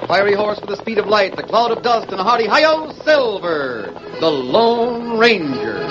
The fiery horse with the speed of light, the cloud of dust, and a hearty hi-yo, Silver, the Lone Ranger.